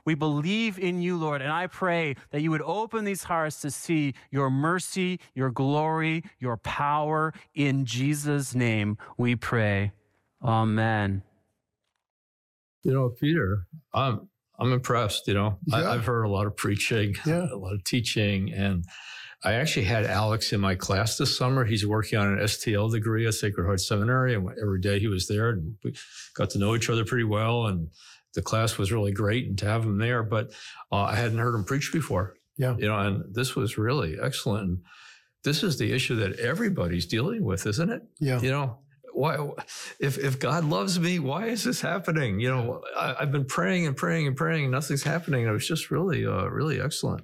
We believe in you, Lord, and I pray that you would open these hearts to see your mercy, your glory, your power. In Jesus' name we pray. Amen. Peter, I'm impressed. I've heard a lot of preaching, a lot of teaching, and I actually had Alex in my class this summer. He's working on an STL degree at Sacred Heart Seminary, and every day he was there, and we got to know each other pretty well, and the class was really great, and to have him there. But I hadn't heard him preach before. And this was really excellent. And this is the issue that everybody's dealing with, isn't it? Why, if God loves me, why is this happening? I've been praying and praying and praying, and nothing's happening. It was just really, really excellent.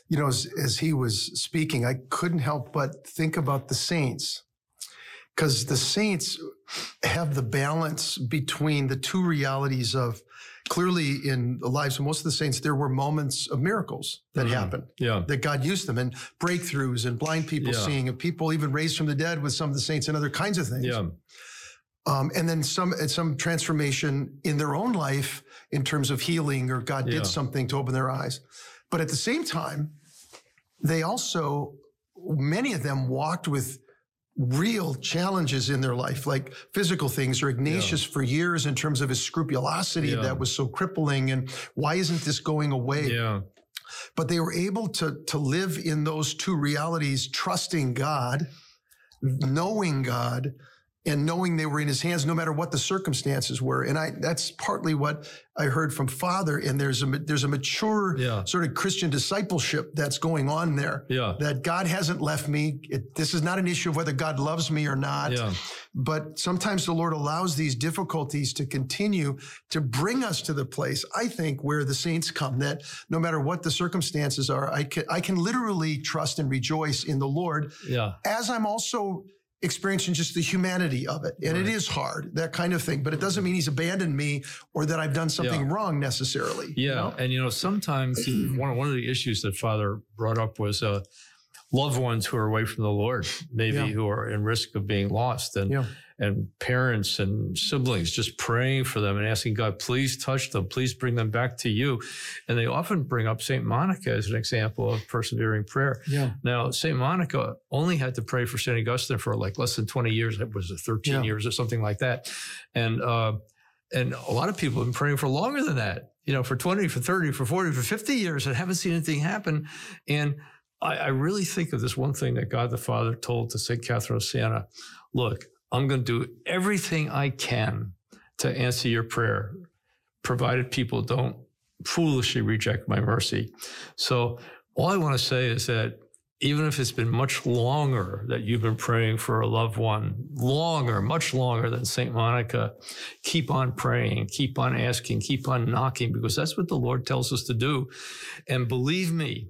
As he was speaking, I couldn't help but think about the saints, because the saints have the balance between the two realities of, clearly in the lives of most of the saints, there were moments of miracles that happened, that God used them, and breakthroughs, and blind people seeing, and people even raised from the dead with some of the saints, and other kinds of things. And then some transformation in their own life in terms of healing, or God did something to open their eyes. But at the same time, they also, many of them walked with real challenges in their life, like physical things, or Ignatius for years in terms of his scrupulosity that was so crippling, and why isn't this going away? But they were able to live in those two realities, trusting God, knowing God, and knowing they were in his hands no matter what the circumstances were. And that's partly what I heard from Father. And there's a mature sort of Christian discipleship that's going on there. That God hasn't left me. This is not an issue of whether God loves me or not. But sometimes the Lord allows these difficulties to continue to bring us to the place, I think, where the saints come, that no matter what the circumstances are, I can literally trust and rejoice in the Lord. As I'm also experiencing just the humanity of it. And it is hard, that kind of thing. But it doesn't mean he's abandoned me, or that I've done something wrong necessarily. And sometimes one of the issues that Father brought up was loved ones who are away from the Lord, maybe who are in risk of being lost, and parents and siblings just praying for them and asking God, please touch them, please bring them back to you. And they often bring up St. Monica as an example of persevering prayer. Now, St. Monica only had to pray for St. Augustine for like less than 20 years. It was 13 years or something like that. And a lot of people have been praying for longer than that, for 20, for 30, for 40, for 50 years, and haven't seen anything happen. And I really think of this one thing that God the Father told to St. Catherine of Siena: look, I'm going to do everything I can to answer your prayer, provided people don't foolishly reject my mercy. So all I want to say is that even if it's been much longer that you've been praying for a loved one, much longer than St. Monica, keep on praying, keep on asking, keep on knocking, because that's what the Lord tells us to do. And believe me,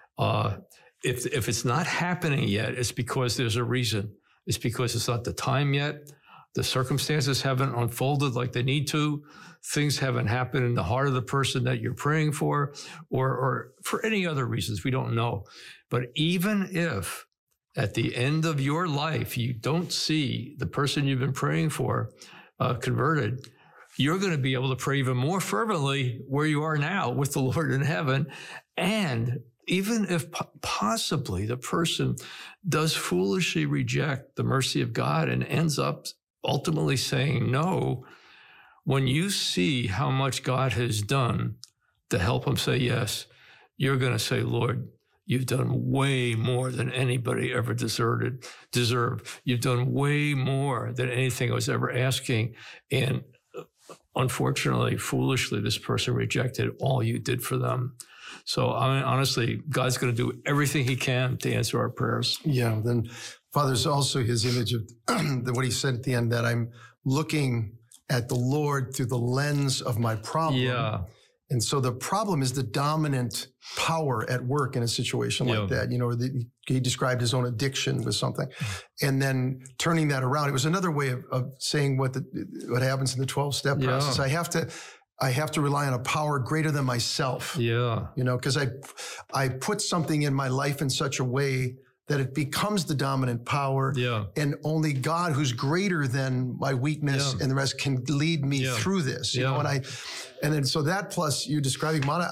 if it's not happening yet, it's because there's a reason. It's because it's not the time yet. The circumstances haven't unfolded like they need to. Things haven't happened in the heart of the person that you're praying for, or for any other reasons, we don't know. But even if at the end of your life you don't see the person you've been praying for converted, you're going to be able to pray even more fervently where you are now with the Lord in heaven. And even if possibly the person does foolishly reject the mercy of God and ends up ultimately saying no, when you see how much God has done to help him say yes, you're going to say, Lord, you've done way more than anybody ever deserved. You've done way more than anything I was ever asking. And unfortunately, foolishly, this person rejected all you did for them. So I mean, honestly, God's going to do everything he can to answer our prayers. Then Father's also his image of what he said at the end, that I'm looking at the Lord through the lens of my problem. And so the problem is the dominant power at work in a situation like that. He described his own addiction with something, and then turning that around. It was another way of saying what happens in the 12-step process. I have to rely on a power greater than myself. Because I put something in my life in such a way that it becomes the dominant power, and only God, who's greater than my weakness and the rest, can lead me through this. And then so that plus you describing